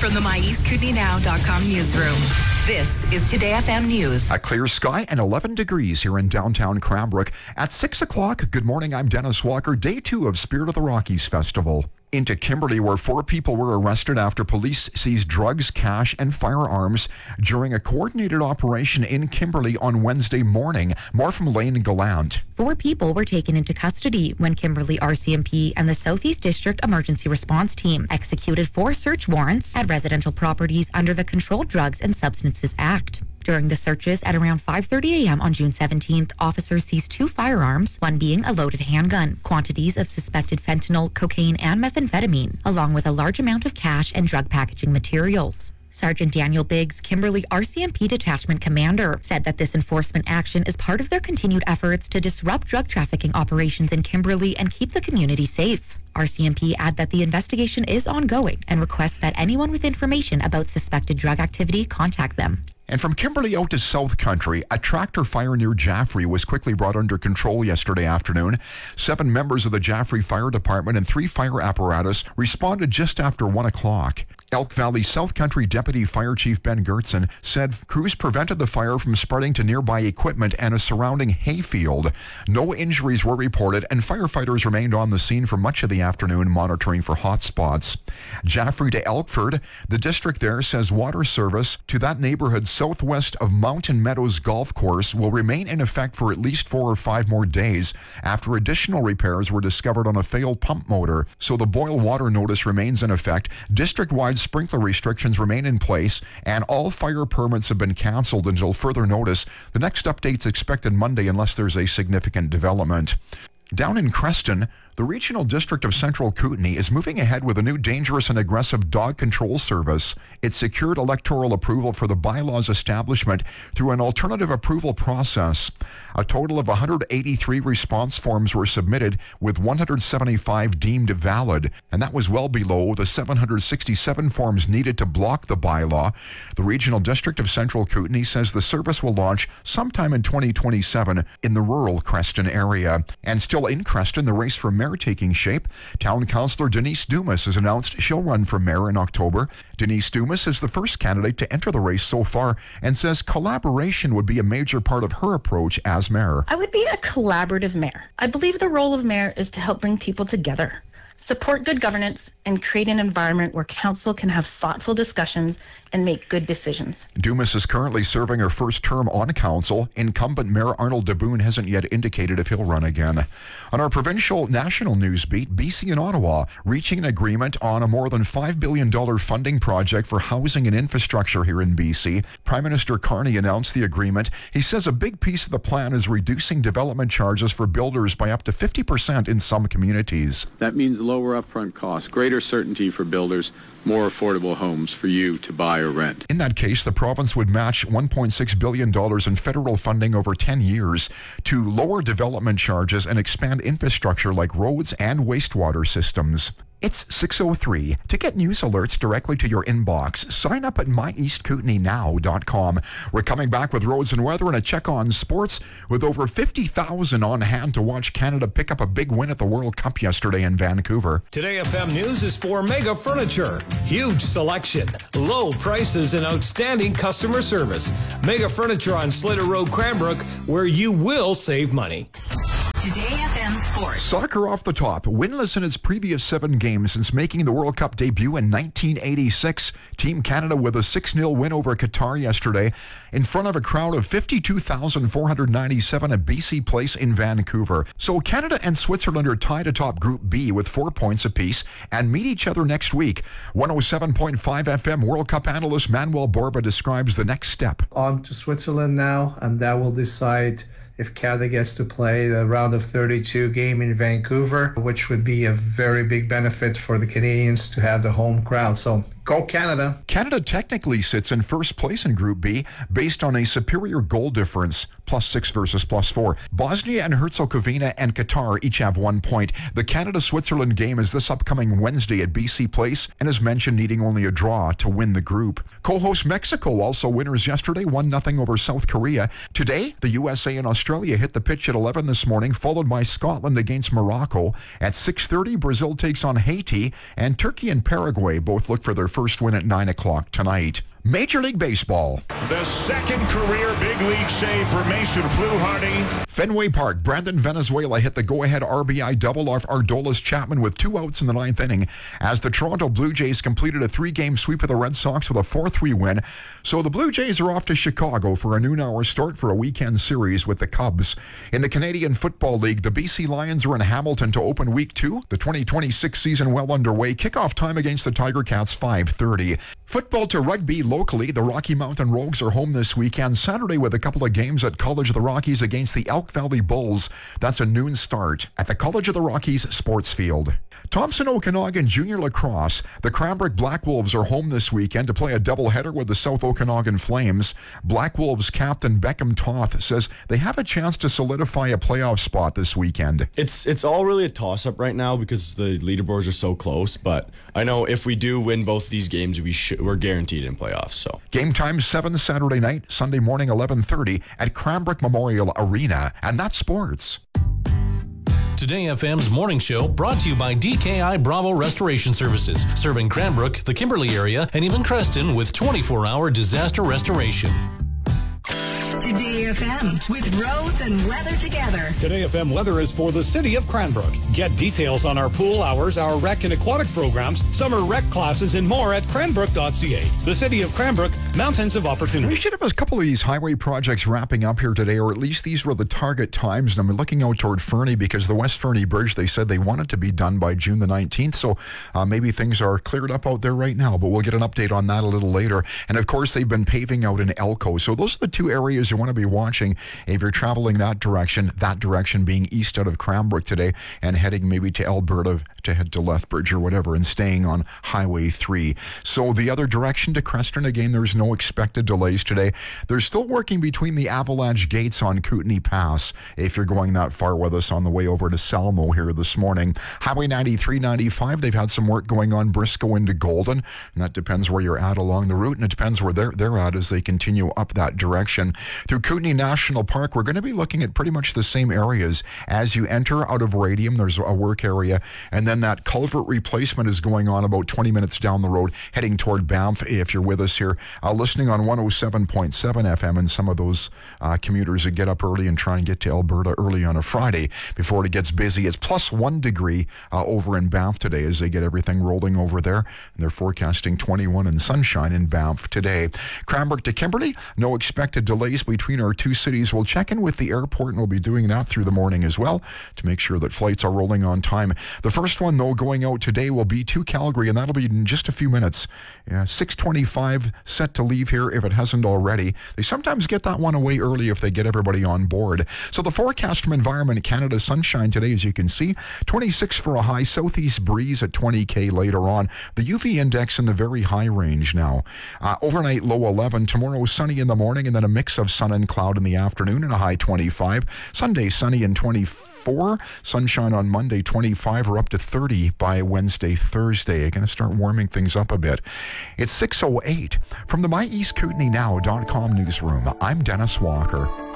From the MyEastKootenayNow.com newsroom, this is Today FM News. A clear sky and 11 degrees here in downtown Cranbrook. At 6 o'clock, good morning, I'm Dennis Walker. Day 2 of Spirit of the Rockies Festival. Into Kimberley, where 4 people were arrested after police seized drugs, cash, and firearms during a coordinated operation in Kimberley on Wednesday morning. More from Lane Gallant. 4 people were taken into custody when Kimberley RCMP and the Southeast District Emergency Response Team executed 4 search warrants at residential properties under the Controlled Drugs and Substances Act. During the searches at around 5:30 a.m. on June 17th, officers seized 2 firearms, one being a loaded handgun, quantities of suspected fentanyl, cocaine, and methamphetamine, along with a large amount of cash and drug packaging materials. Sergeant Daniel Biggs, Kimberley RCMP Detachment Commander, said that this enforcement action is part of their continued efforts to disrupt drug trafficking operations in Kimberley and keep the community safe. RCMP add that the investigation is ongoing and requests that anyone with information about suspected drug activity contact them. And from Kimberley out to South Country, a tractor fire near Jaffrey was quickly brought under control yesterday afternoon. 7 members of the Jaffrey Fire Department and 3 fire apparatus responded just after 1 o'clock. Elk Valley South Country Deputy Fire Chief Ben Gertson said crews prevented the fire from spreading to nearby equipment and a surrounding hayfield. No injuries were reported, and firefighters remained on the scene for much of the afternoon monitoring for hot spots. Jaffrey to Elkford, the district there says water service to that neighborhood southwest of Mountain Meadows Golf Course will remain in effect for at least 4 or 5 more days after additional repairs were discovered on a failed pump motor. So the boil water notice remains in effect. District-wide sprinkler restrictions remain in place, and all fire permits have been canceled until further notice. The next update's expected Monday unless there's a significant development. Down in Creston, the Regional District of Central Kootenay is moving ahead with a new dangerous and aggressive dog control service. It secured electoral approval for the bylaws establishment through an alternative approval process. A total of 183 response forms were submitted, with 175 deemed valid, and that was well below the 767 forms needed to block the bylaw. The Regional District of Central Kootenay says the service will launch sometime in 2027 in the rural Creston area. And still in Creston, the race for mayor taking shape. Town Councillor Denise Dumas has announced she'll run for mayor in October. Denise Dumas is the first candidate to enter the race so far and says collaboration would be a major part of her approach as mayor. I would be a collaborative mayor. I believe the role of mayor is to help bring people together, support good governance, and create an environment where council can have thoughtful discussions and make good decisions. Dumas is currently serving her first term on council. Incumbent Mayor Arnold DeBoon hasn't yet indicated if he'll run again. On our provincial national news beat, BC and Ottawa reaching an agreement on a more than $5 billion funding project for housing and infrastructure here in BC. Prime Minister Carney announced the agreement. He says a big piece of the plan is reducing development charges for builders by up to 50% in some communities. That means lower upfront costs, greater certainty for builders, more affordable homes for you to buy or rent. In that case, the province would match $1.6 billion in federal funding over 10 years to lower development charges and expand infrastructure like roads and wastewater systems. It's 6:03. To get news alerts directly to your inbox, sign up at MyEastKootenayNow.com. We're coming back with roads and weather and a check on sports with over 50,000 on hand to watch Canada pick up a big win at the World Cup yesterday in Vancouver. Today FM News is for Mega Furniture. Huge selection, low prices, and outstanding customer service. Mega Furniture on Slater Road, Cranbrook, where you will save money. Today FM Sports. Soccer off the top. Winless in its previous 7 games since making the World Cup debut in 1986. Team Canada with a 6-0 win over Qatar yesterday in front of a crowd of 52,497 at BC Place in Vancouver. So Canada and Switzerland are tied atop Group B with 4 points apiece and meet each other next week. 107.5 FM World Cup analyst Manuel Borba describes the next step. On to Switzerland now, and that will decide if Canada gets to play the round of 32 game in Vancouver, which would be a very big benefit for the Canadians to have the home crowd. So go Canada. Canada technically sits in first place in Group B based on a superior goal difference, +6 versus +4. Bosnia and Herzegovina and Qatar each have 1 point. The Canada-Switzerland game is this upcoming Wednesday at BC Place, and as mentioned, needing only a draw to win the group. Co-host Mexico also winners yesterday, 1-0 over South Korea. Today, the USA and Australia hit the pitch at 11 this morning, followed by Scotland against Morocco. At 6:30, Brazil takes on Haiti, and Turkey and Paraguay both look for their first win at 9 o'clock tonight. Major League Baseball. The second career big league save for Mason Fluharty. Fenway Park, Brandon Venezuela hit the go-ahead RBI double off Ardolis Chapman with 2 outs in the 9th inning as the Toronto Blue Jays completed a 3-game sweep of the Red Sox with a 4-3 win. So the Blue Jays are off to Chicago for a noon-hour start for a weekend series with the Cubs. In the Canadian Football League, the BC Lions are in Hamilton to open Week 2. The 2026 season well underway. Kickoff time against the Tiger Cats, 5:30. Football to rugby locally, the Rocky Mountain Rogues are home this weekend, Saturday with a couple of games at College of the Rockies against the Elk Valley Bulls. That's a noon start at the College of the Rockies sports field. Thompson Okanagan Junior Lacrosse, the Cranbrook Black Wolves are home this weekend to play a doubleheader with the South Okanagan Flames. Black Wolves captain Beckham Toth says they have a chance to solidify a playoff spot this weekend. It's all really a toss-up right now because the leaderboards are so close, but I know if we do win both these games, we're guaranteed in playoffs. So game time 7 Saturday night, Sunday morning 11:30 at Cranbrook Memorial Arena, and that's sports. Today FM's morning show brought to you by DKI Bravo Restoration Services, serving Cranbrook, the Kimberley area, and even Creston with 24-hour disaster restoration. Today FM with roads and weather together. Today FM weather is for the city of Cranbrook. Get details on our pool hours, our rec and aquatic programs, summer rec classes, and more at cranbrook.ca. The city of Cranbrook, mountains of opportunity. We should have a couple of these highway projects wrapping up here today, or at least these were the target times. And I'm looking out toward Fernie because the West Fernie Bridge, they said they want it to be done by June the 19th. So maybe things are cleared up out there right now, but we'll get an update on that a little later. And of course, they've been paving out in Elko. So those are the 2 areas you want to be watching if you're traveling that direction being east out of Cranbrook today and heading maybe to Alberta to head to Lethbridge or whatever and staying on Highway 3. So the other direction to Creston, again, there's no expected delays today. They're still working between the Avalanche gates on Kootenay Pass if you're going that far with us on the way over to Salmo here this morning. Highway 93, 95, they've had some work going on Briscoe into Golden, and that depends where you're at along the route, and it depends where they're at as they continue up that direction. Through Kootenay National Park, we're going to be looking at pretty much the same areas. As you enter out of Radium, there's a work area, and then that culvert replacement is going on about 20 minutes down the road, heading toward Banff. If you're with us here, listening on 107.7 FM, and some of those commuters that get up early and try and get to Alberta early on a Friday before it gets busy. It's plus 1 degree over in Banff today as they get everything rolling over there, and they're forecasting 21 and sunshine in Banff today. Cranbrook to Kimberley, no expected delays between our 2 cities. We'll check in with the airport, and we'll be doing that through the morning as well to make sure that flights are rolling on time. The first one, though, going out today will be to Calgary, and that'll be in just a few minutes. 6:25 set to leave here if it hasn't already. They sometimes get that one away early if they get everybody on board. So the forecast from Environment Canada, sunshine today, as you can see, 26 for a high, southeast breeze at 20 later on. The UV index in the very high range now. Overnight low 11. Tomorrow sunny in the morning, and then a mix of sun and cloud in the afternoon and a high 25. Sunday sunny and 24. Sunshine on Monday, 25 or up to 30 by Wednesday, Thursday. Going to start warming things up a bit. It's 6:08. From the MyEastKootenayNow.com newsroom, I'm Dennis Walker.